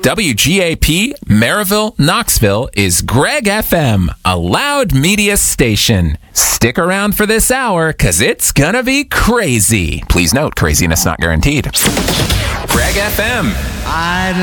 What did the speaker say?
WGAP, Maryville, Knoxville is Greg FM, a loud media station. Stick around for this hour, because it's gonna be crazy. Please note, craziness not guaranteed. Greg FM.